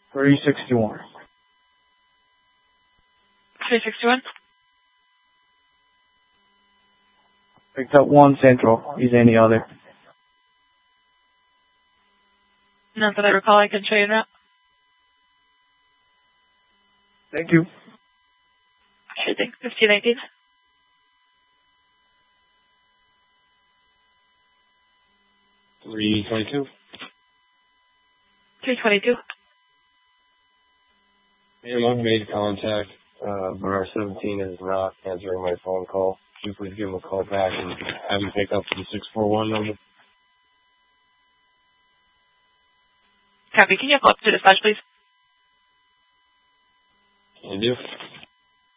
361. 361? Picked up 1 Central. Is any other? Not that I recall. I can show you that. Thank you. Sure thing. 1519. 322. 322. Ma'am, I've made contact. Bar 17 is not answering my phone call. Could you please give him a call back and have him pick up the 641 number? Copy. Can you call up to dispatch, please? Can you do?